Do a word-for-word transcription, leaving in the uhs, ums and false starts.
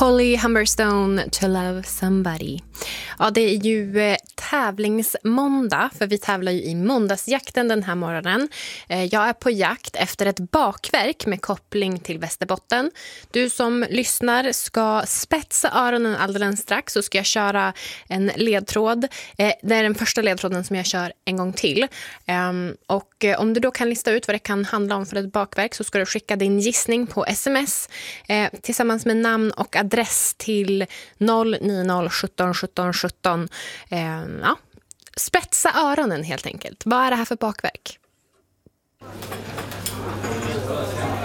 Holly Humberstone, To Love Somebody. Ja, det är ju eh, tävlingsmåndag, för vi tävlar ju i måndagsjakten den här morgonen. Eh, jag är på jakt efter ett bakverk med koppling till Västerbotten. Du som lyssnar ska spetsa öronen alldeles strax, så ska jag köra en ledtråd. Eh, det är den första ledtråden som jag kör en gång till. Eh, och eh, om du då kan lista ut vad det kan handla om för ett bakverk, så ska du skicka din gissning på sms eh, tillsammans med namn och adress till noll nio noll sjutton sjutton sjutton. Eh, ja. Spetsa öronen helt enkelt. Vad är det här för bakverk?